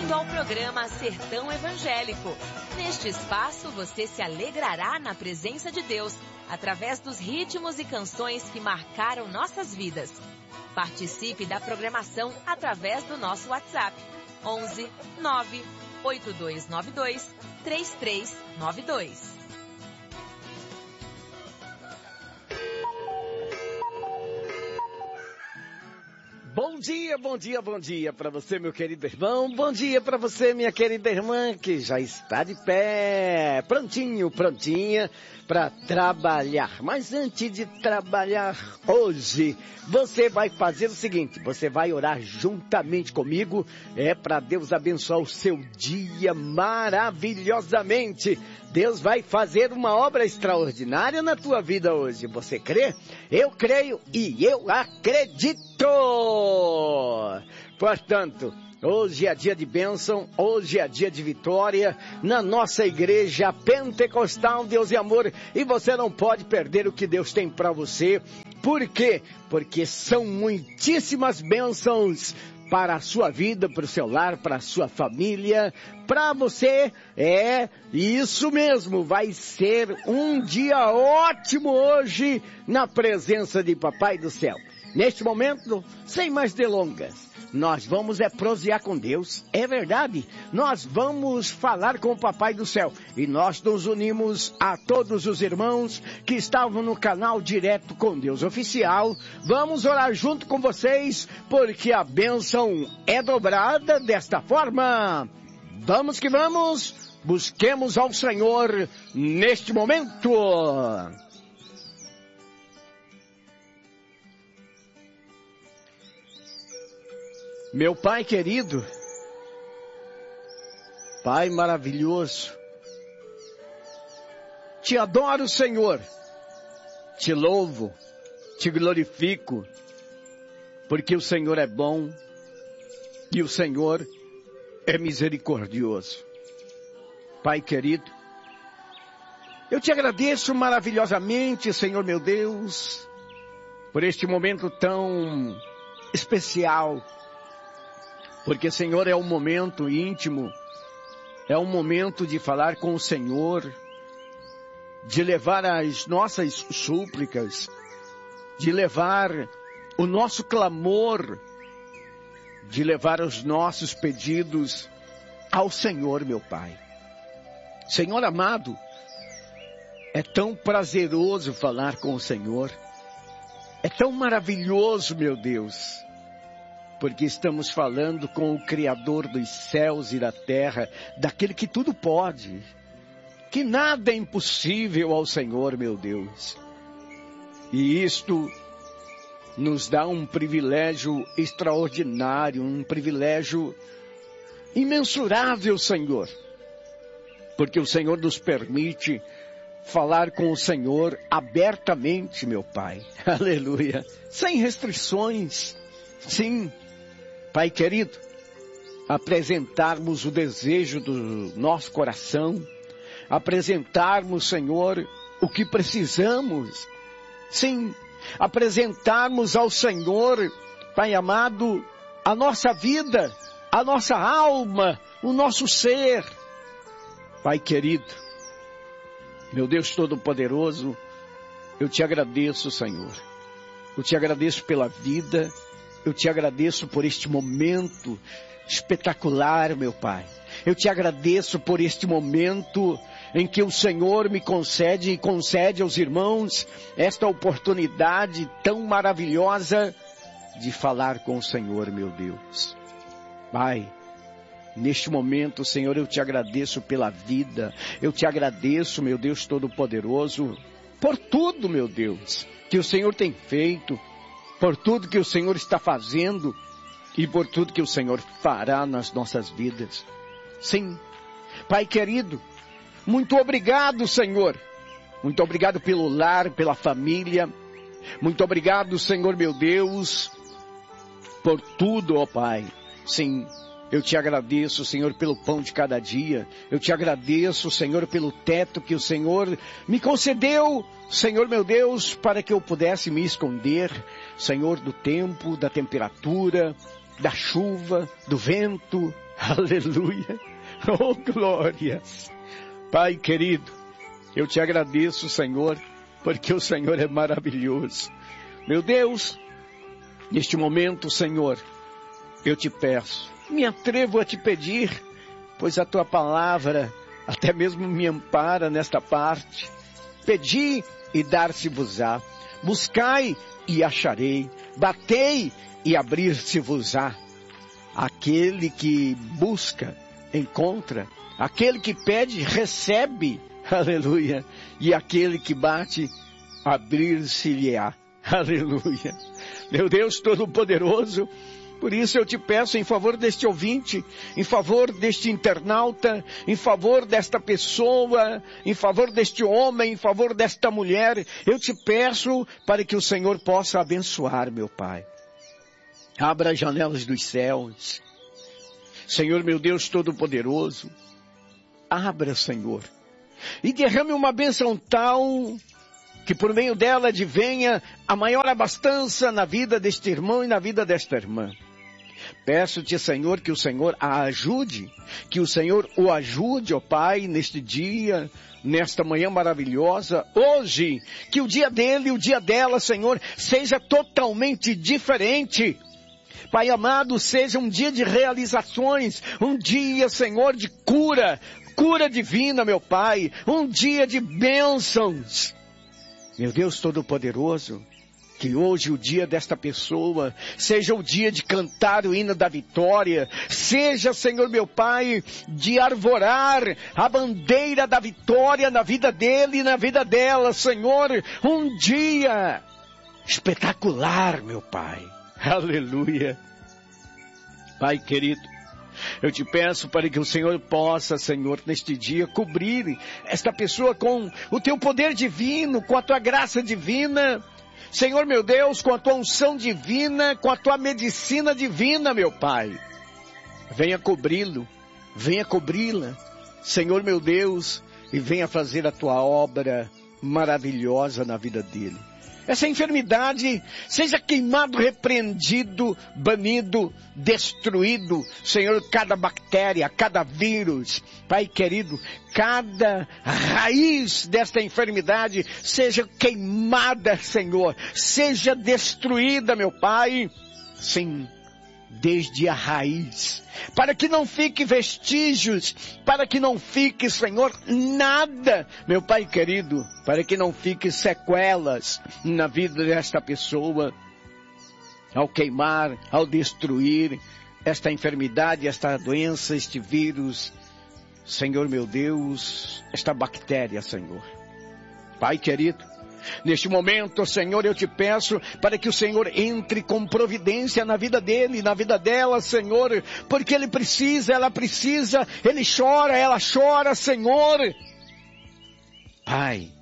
bem-vindo ao programa Sertão Evangélico. Neste espaço, você se alegrará na presença de Deus, através dos ritmos e canções que marcaram nossas vidas. Participe da programação através do nosso WhatsApp, 11 9 8292 3392. Bom dia, bom dia, bom dia para você, meu querido irmão. Bom dia para você, minha querida irmã, que já está de pé, prontinho, prontinha para trabalhar. Mas antes de trabalhar hoje, você vai fazer o seguinte, você vai orar juntamente comigo, para Deus abençoar o seu dia maravilhosamente. Deus vai fazer uma obra extraordinária na tua vida hoje. Você crê? Eu creio e eu acredito! Portanto, hoje é dia de bênção, hoje é dia de vitória na nossa igreja pentecostal Deus e Amor, e você não pode perder o que Deus tem para você. Por quê? Porque são muitíssimas bênçãos para a sua vida, para o seu lar, para a sua família, para você. Isso mesmo, vai ser um dia ótimo hoje na presença de Papai do Céu. Neste momento, sem mais delongas, nós vamos prosear com Deus, é verdade. Nós vamos falar com o Papai do Céu. E nós nos unimos a todos os irmãos que estavam no canal Direto com Deus Oficial. Vamos orar junto com vocês, porque a bênção é dobrada desta forma. Vamos que vamos, busquemos ao Senhor neste momento. Meu Pai querido, Pai maravilhoso, te adoro, Senhor, te louvo, te glorifico, porque o Senhor é bom e o Senhor é misericordioso. Pai querido, eu te agradeço maravilhosamente, Senhor meu Deus, por este momento tão especial. Porque, Senhor, é um momento íntimo, é um momento de falar com o Senhor, de levar as nossas súplicas, de levar o nosso clamor, de levar os nossos pedidos ao Senhor, meu Pai. Senhor amado, é tão prazeroso falar com o Senhor, é tão maravilhoso, meu Deus, porque estamos falando com o Criador dos céus e da terra, daquele que tudo pode, que nada é impossível ao Senhor, meu Deus. E isto nos dá um privilégio extraordinário, um privilégio imensurável, Senhor, porque o Senhor nos permite falar com o Senhor abertamente, meu Pai. Aleluia. Sem restrições. Sim, Pai querido, apresentarmos o desejo do nosso coração, apresentarmos, Senhor, o que precisamos. Sim, apresentarmos ao Senhor, Pai amado, a nossa vida, a nossa alma, o nosso ser. Pai querido, meu Deus Todo-Poderoso, eu te agradeço, Senhor. Eu te agradeço pela vida. Eu te agradeço por este momento espetacular, meu Pai. Eu te agradeço por este momento em que o Senhor me concede e concede aos irmãos esta oportunidade tão maravilhosa de falar com o Senhor, meu Deus. Pai, neste momento, Senhor, eu te agradeço pela vida. Eu te agradeço, meu Deus Todo-Poderoso, por tudo, meu Deus, que o Senhor tem feito, por tudo que o Senhor está fazendo e por tudo que o Senhor fará nas nossas vidas. Sim, Pai querido, muito obrigado, Senhor. Muito obrigado pelo lar, pela família. Muito obrigado, Senhor meu Deus, por tudo, ó Pai. Sim, eu te agradeço, Senhor, pelo pão de cada dia. Eu te agradeço, Senhor, pelo teto que o Senhor me concedeu, Senhor meu Deus, para que eu pudesse me esconder, Senhor, do tempo, da temperatura, da chuva, do vento. Aleluia. Oh, glórias. Pai querido, eu te agradeço, Senhor, porque o Senhor é maravilhoso. Meu Deus, neste momento, Senhor, eu te peço, me atrevo a te pedir, pois a tua palavra até mesmo me ampara nesta parte. Pedi e dar-se-vos-á. Buscai e acharei. Batei e abrir-se-vos-á. Aquele que busca, encontra. Aquele que pede, recebe. Aleluia. E aquele que bate, abrir-se-lhe-á. Aleluia. Meu Deus Todo-Poderoso, por isso eu te peço em favor deste ouvinte, em favor deste internauta, em favor desta pessoa, em favor deste homem, em favor desta mulher, eu te peço para que o Senhor possa abençoar, meu Pai. Abra as janelas dos céus. Senhor, meu Deus Todo-Poderoso, abra, Senhor, e derrame uma bênção tal que por meio dela advenha a maior abastança na vida deste irmão e na vida desta irmã. Peço-te, Senhor, que o Senhor a ajude, que o Senhor o ajude, ó Pai, neste dia, nesta manhã maravilhosa, hoje, que o dia dele e o dia dela, Senhor, seja totalmente diferente. Pai amado, seja um dia de realizações, um dia, Senhor, de cura divina, meu Pai, um dia de bênçãos. Meu Deus Todo-Poderoso, que hoje o dia desta pessoa seja o dia de cantar o hino da vitória, seja, Senhor meu Pai, de arvorar a bandeira da vitória na vida dele e na vida dela, Senhor, um dia espetacular, meu Pai. Aleluia. Pai querido, eu te peço para que o Senhor possa, Senhor, neste dia, cobrir esta pessoa com o teu poder divino, com a tua graça divina. Senhor, meu Deus, com a tua unção divina, com a tua medicina divina, meu Pai. Venha cobri-lo, venha cobri-la, Senhor, meu Deus, e venha fazer a tua obra maravilhosa na vida dele. Essa enfermidade seja queimado, repreendido, banido, destruído. Senhor, cada bactéria, cada vírus, Pai querido, cada raiz desta enfermidade seja queimada, Senhor. Seja destruída, meu Pai. Sim, desde a raiz. Para que não fique vestígios, para que não fique, Senhor, nada, meu Pai querido, para que não fique sequelas na vida desta pessoa, ao queimar, ao destruir esta enfermidade, esta doença, este vírus, Senhor meu Deus, esta bactéria, Senhor. Pai querido, neste momento, Senhor, eu te peço para que o Senhor entre com providência na vida dele, na vida dela, Senhor, porque ele precisa, ela precisa, ele chora, ela chora, Senhor. Pai,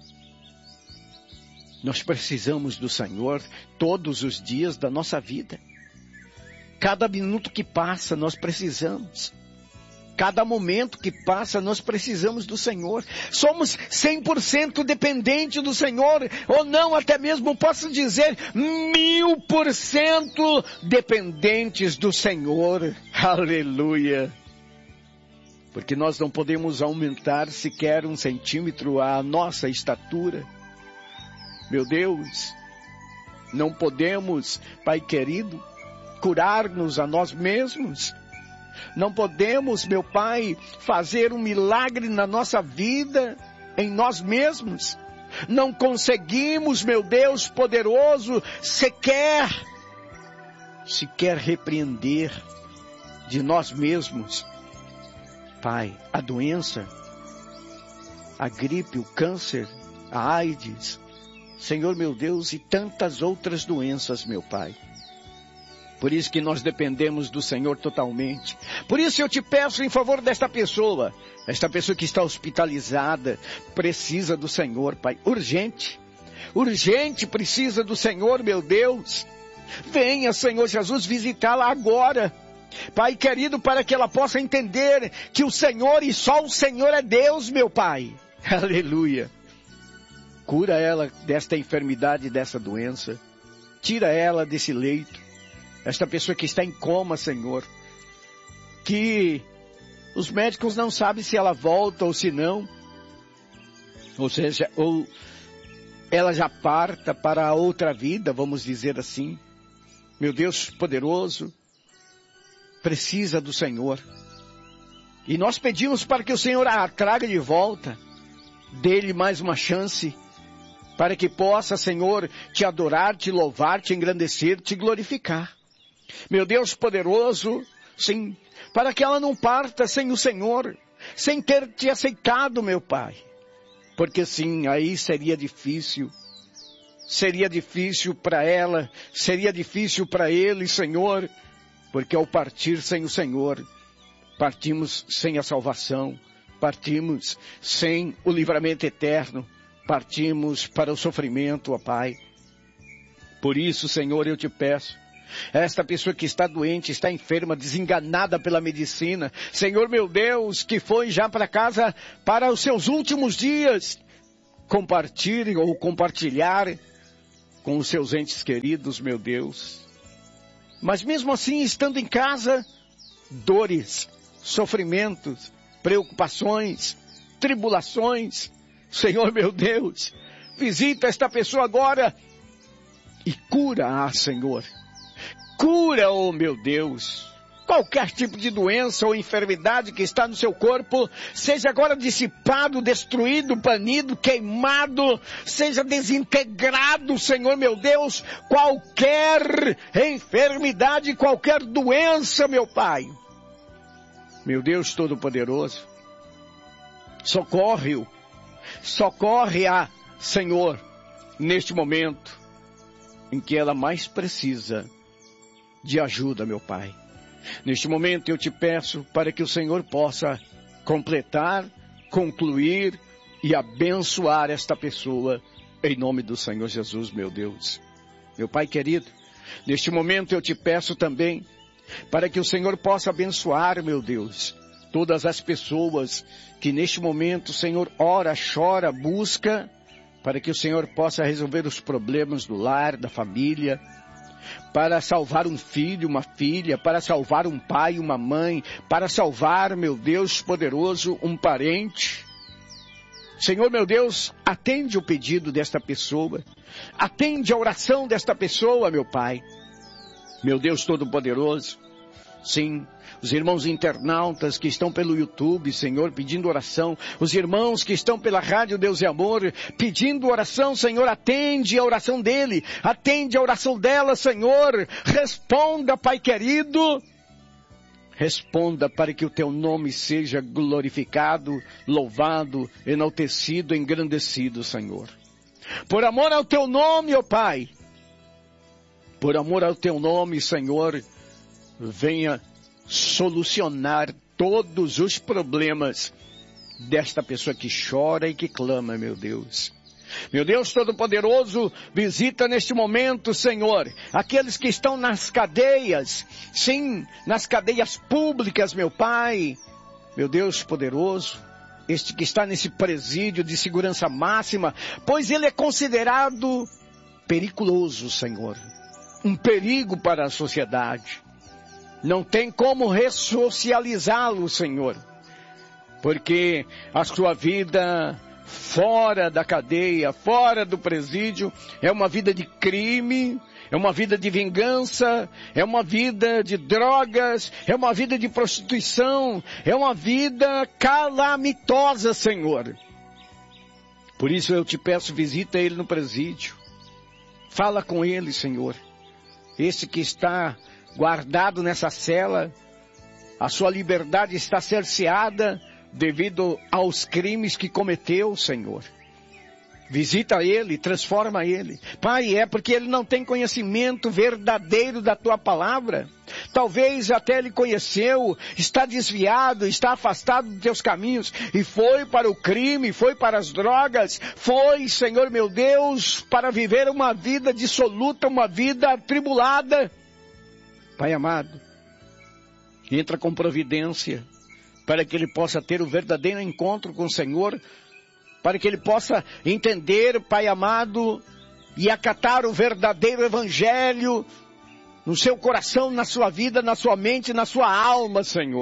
nós precisamos do Senhor todos os dias da nossa vida. Cada minuto que passa, nós precisamos. Cada momento que passa, nós precisamos do Senhor. Somos 100% dependentes do Senhor, ou não, até mesmo posso dizer 1000% dependentes do Senhor. Aleluia. Porque nós não podemos aumentar sequer 1 centímetro a nossa estatura. Meu Deus, não podemos, Pai querido, curar-nos a nós mesmos. Não podemos, meu Pai, fazer um milagre na nossa vida, em nós mesmos. Não conseguimos, meu Deus poderoso, sequer repreender de nós mesmos, Pai, a doença, a gripe, o câncer, a AIDS, Senhor meu Deus, e tantas outras doenças, meu Pai. Por isso que nós dependemos do Senhor totalmente. Por isso eu te peço em favor desta pessoa. Esta pessoa que está hospitalizada, precisa do Senhor, Pai. Urgente. Urgente precisa do Senhor, meu Deus. Venha, Senhor Jesus, visitá-la agora. Pai querido, para que ela possa entender que o Senhor e só o Senhor é Deus, meu Pai. Aleluia. Cura ela desta enfermidade, dessa doença. Tira ela desse leito. Esta pessoa que está em coma, Senhor, que Os médicos não sabem se ela volta ou se não. Ou seja, ou ela já parta para a outra vida, vamos dizer assim. Meu Deus poderoso, precisa do Senhor. E nós pedimos para que o Senhor a traga de volta. Dê-lhe mais uma chance, para que possa, Senhor, te adorar, te louvar, te engrandecer, te glorificar. Meu Deus poderoso, sim, para que ela não parta sem o Senhor, sem ter te aceitado, meu Pai. Porque sim, aí seria difícil para ela, seria difícil para ele, Senhor, porque ao partir sem o Senhor, partimos sem a salvação, partimos sem o livramento eterno, partimos para o sofrimento, ó Pai. Por isso, Senhor, eu te peço, esta pessoa que está doente, está enferma, desenganada pela medicina, Senhor meu Deus, que foi já para casa para os seus últimos dias, compartilhar com os seus entes queridos, meu Deus. Mas mesmo assim, estando em casa, dores, sofrimentos, preocupações, tribulações. Senhor meu Deus, visita esta pessoa agora e cura-a, Senhor. Cura, oh meu Deus, qualquer tipo de doença ou enfermidade que está no seu corpo, seja agora dissipado, destruído, banido, queimado, seja desintegrado, Senhor meu Deus, qualquer enfermidade, qualquer doença, meu Pai. Meu Deus Todo-Poderoso, socorre-a, Senhor, neste momento em que ela mais precisa de ajuda, meu Pai. Neste momento eu te peço para que o Senhor possa completar, concluir e abençoar esta pessoa, em nome do Senhor Jesus, meu Deus. Meu Pai querido, neste momento eu te peço também para que o Senhor possa abençoar, meu Deus, todas as pessoas que neste momento, Senhor, ora, chora, busca, para que o Senhor possa resolver os problemas do lar, da família, para salvar um filho, uma filha, para salvar um pai, uma mãe, para salvar, meu Deus poderoso, um parente. Senhor, meu Deus, atende o pedido desta pessoa, atende a oração desta pessoa, meu Pai. Meu Deus Todo-Poderoso, sim, os irmãos internautas que estão pelo YouTube, Senhor, pedindo oração, os irmãos que estão pela Rádio Deus e Amor, pedindo oração, Senhor, atende a oração dele, atende a oração dela, Senhor, responda, Pai querido, responda para que o teu nome seja glorificado, louvado, enaltecido, engrandecido, Senhor. Por amor ao teu nome, ó Pai, por amor ao teu nome, Senhor, venha solucionar todos os problemas desta pessoa que chora e que clama, meu Deus. Meu Deus Todo-Poderoso, visita neste momento, Senhor, aqueles que estão nas cadeias, sim, nas cadeias públicas, meu Pai. Meu Deus Poderoso, este que está nesse presídio de segurança máxima, pois ele é considerado periculoso, Senhor. Um perigo para a sociedade. Não tem como ressocializá-lo, Senhor, porque a sua vida fora da cadeia, fora do presídio, é uma vida de crime, é uma vida de vingança, é uma vida de drogas, é uma vida de prostituição, é uma vida calamitosa, Senhor. Por isso eu te peço, visita ele no presídio, fala com ele, Senhor, esse que está guardado nessa cela, a sua liberdade está cerceada devido aos crimes que cometeu, Senhor. Visita ele, transforma ele. Pai, é porque ele não tem conhecimento verdadeiro da tua palavra. Talvez até ele conheceu, está desviado, está afastado dos teus caminhos e foi para o crime, foi para as drogas, foi, Senhor meu Deus, para viver uma vida dissoluta, uma vida atribulada. Pai amado, entra com providência para que ele possa ter o verdadeiro encontro com o Senhor, para que ele possa entender, Pai amado, e acatar o verdadeiro evangelho no seu coração, na sua vida, na sua mente, na sua alma, Senhor.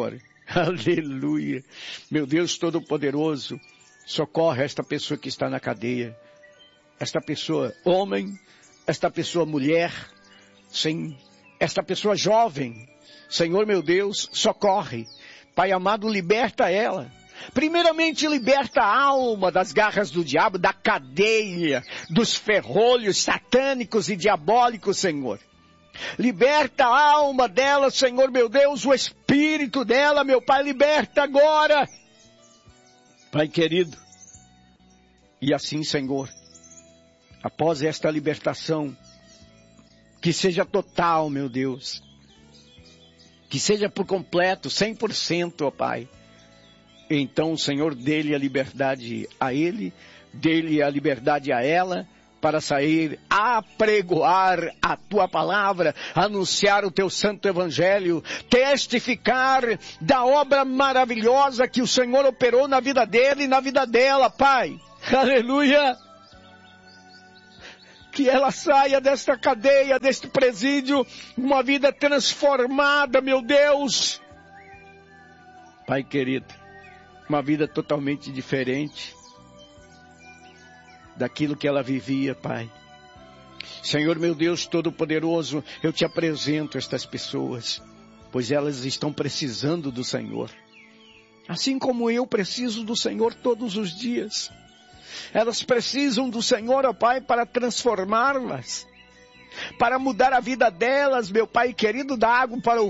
Aleluia. Meu Deus Todo-Poderoso, socorre esta pessoa que está na cadeia. Esta pessoa homem, esta pessoa mulher, sim, esta pessoa jovem. Senhor meu Deus, socorre. Pai amado, liberta ela. Primeiramente, liberta a alma das garras do diabo, da cadeia, dos ferrolhos satânicos e diabólicos, Senhor. Liberta a alma dela, Senhor meu Deus, o espírito dela, meu Pai, liberta agora. Pai querido, e assim, Senhor, após esta libertação, que seja total, meu Deus, que seja por completo, 100%, ó Pai. Então, Senhor, dê-lhe a liberdade a ele, dê-lhe a liberdade a ela, para sair a pregoar a tua palavra, anunciar o teu santo evangelho, testificar da obra maravilhosa que o Senhor operou na vida dele e na vida dela, Pai. Aleluia! Que ela saia desta cadeia, deste presídio, uma vida transformada, meu Deus. Pai querido, uma vida totalmente diferente daquilo que ela vivia, Pai. Senhor meu Deus Todo-Poderoso, eu te apresento estas pessoas, pois elas estão precisando do Senhor. Assim como eu preciso do Senhor todos os dias. Elas precisam do Senhor, ó Pai, para transformá-las, para mudar a vida delas, meu Pai querido, da água para o